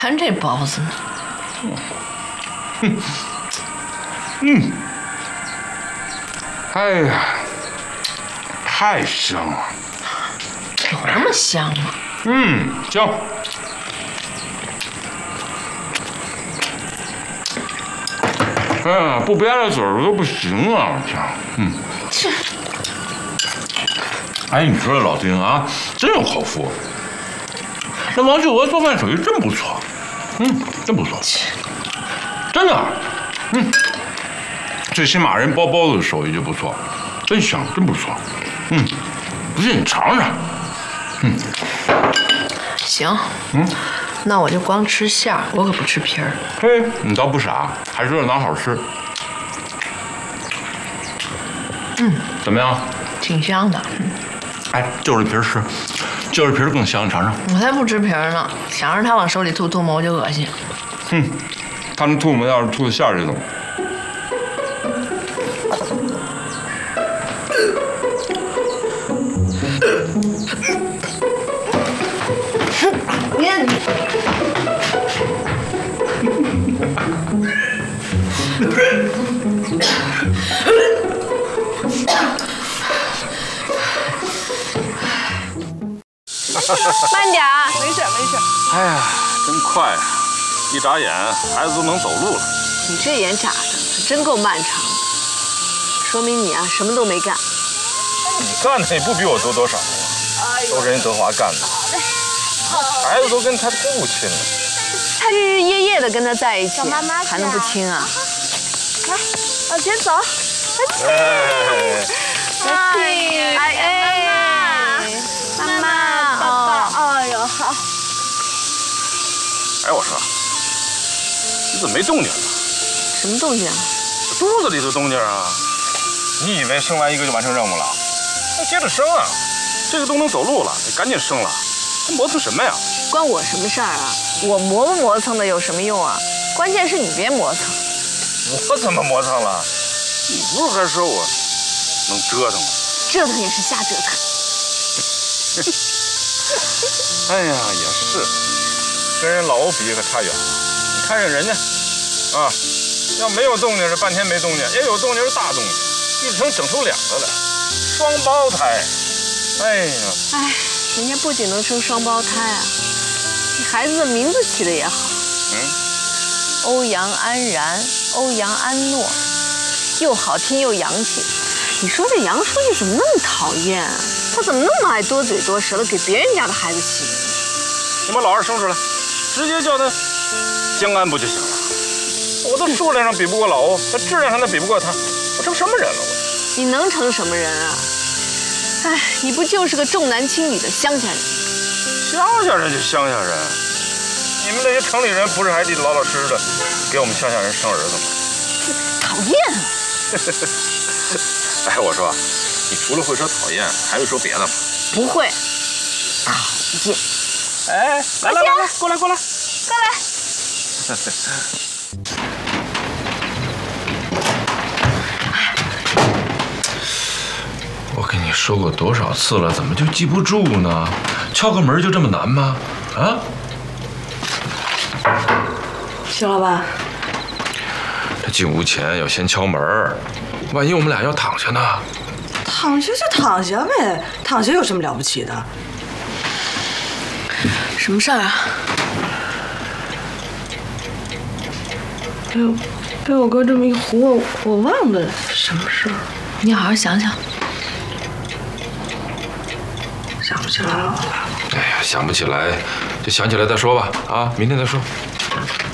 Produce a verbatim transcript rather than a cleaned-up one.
看这包子呢。 嗯嗯，哎呀，太香了！ 有那么香吗？ 嗯，香。哎呀，不吧嗒嘴儿都不行啊！我天，嗯。 这。 哎，你说这老丁啊，真有口福。那王秀娥做饭手艺真不错，嗯，真不错，真的，嗯，最起码人包包子的手艺就不错，真香，真不错，嗯，不信你尝尝，嗯， 行，嗯，那我就光吃馅儿，我可不吃皮儿。 嘿，你倒不傻，还热闹好吃， 嗯， 怎么样？ 挺香的，嗯。 哎，就着皮儿吃，就着皮儿更香，你尝尝。 我才不吃皮儿呢，想让他往手里吐吐沫我就恶心。 哼，他们吐沫要是吐到馅儿里头。 你。 慢点儿，没事没事。 哎呀，真快啊！一眨眼，孩子都能走路了。 你这眼眨的可真够漫长的，说明你啊什么都没干。 你干的也不比我多多少啊，都是人德华干的。孩子都跟他父亲了， 他日日夜夜的跟他在一起，还能不亲啊？来，往前走。 哎哎哎，妈妈，妈妈，抱抱。哎呦，好。 哎，我说，你怎么没动静呢？ 什么动静啊？ 肚子里头动静啊！你以为生完一个就完成任务了？那接着生啊！这个都能走路了，得赶紧生了。这磨蹭什么呀？ 关我什么事儿啊？我磨不磨蹭的有什么用啊？关键是你别磨蹭。 我怎么磨蹭了？你不是还说我能折腾吗？ 折腾也是瞎折腾。 哎呀，也是，跟人老欧比可差远了。你看人人家，啊，要没有动静是半天没动静，也有动静是大动静，一整整出两个来，双胞胎。哎呀， 哎，人家不仅能生双胞胎啊，这孩子的名字起的也好。 嗯， 欧阳安然、欧阳安诺，又好听又洋气。你说这杨书记怎么那么讨厌啊？他怎么那么爱多嘴多舌的给别人家的孩子起名？ 你把老二生出来，直接叫他江安不就行了？我都数量上比不过老欧，那质量上他比不过他，我成什么人了？我你能成什么人啊？哎，你不就是个重男轻女的乡下人？ 乡下人就乡下人，你们这些城里人不是还得老老实实的给我们乡下人生儿子吗？ 讨厌！ 哎，我说，你除了会说讨厌，还会说别的吗？ 不会。讨厌。 哎，来来来来，过来过来， 过来。 我跟你说过多少次了，怎么就记不住呢？敲个门就这么难吗？啊？ 徐老板， 这进屋前要先敲门，万一我们俩要躺下呢？ 躺下就躺下呗，躺下有什么了不起的？ 什么事儿啊？ 被我被我哥这么一唬我，我忘了什么事儿。 你好好想想。 想不起来了。 哎呀，想不起来，就想起来再说吧。啊，明天再说。